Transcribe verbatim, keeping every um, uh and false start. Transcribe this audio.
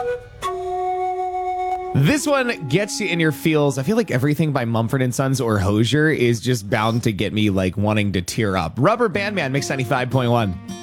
This one gets you in your feels. I feel like everything by Mumford and Sons or Hozier is just bound to get me like wanting to tear up. Rubber Band Man, Mix ninety-five point one.